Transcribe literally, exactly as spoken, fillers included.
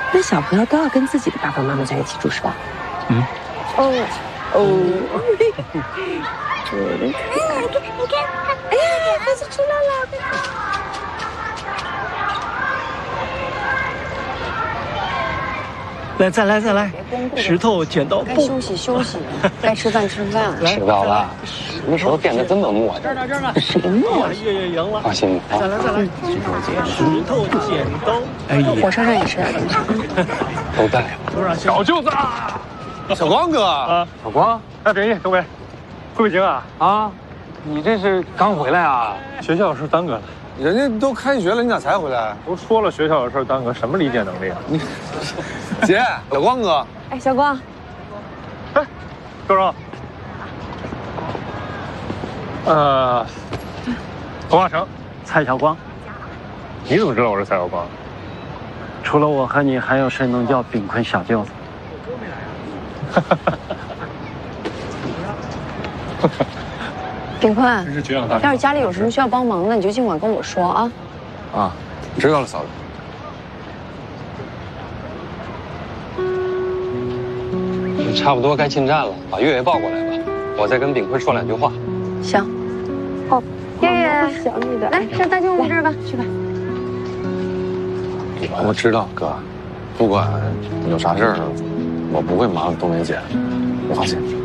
那小朋友都要跟自己的爸爸妈妈在一起住是吧？ 嗯。 哦哦。你看，你看，你看，哎呀，孩子出来了！ 来，再来，再来，石头剪刀布。 该休息休息，该吃饭吃饭。 迟到了，什么时候变得这么磨叽？ 这儿呢，这儿呢。 谁磨叽？ 月月赢了。 放心， 再来，再来。石头剪，石头剪刀。哎呀， 火车上也吃点东西。 都带。 小舅子， 小光哥啊，小光，哎，别意，各位，贵北京啊啊，你这是刚回来啊？ 学校有事耽搁了。 人家都开学了，你咋才回来？ 都说了学校有事耽搁，什么理解能力啊？ 你，姐，小光哥。 哎，小光。 哎，周荣。呃，童话城， 蔡晓光。 你怎么知道我是蔡晓光？ 除了我和你，还有谁能叫炳坤小舅子？ 哈哈哈。 炳坤， 真是绝了大。 要是家里有什么需要帮忙的，你就尽管跟我说啊。 啊，知道了，嫂子。差不多该进站了，把月月抱过来吧，我再跟炳坤说两句话。 行。哦，月月，想你的，来上大舅母这儿吧，去吧。 我知道，哥，不管有啥事儿，我不会麻烦冬梅姐，你放心。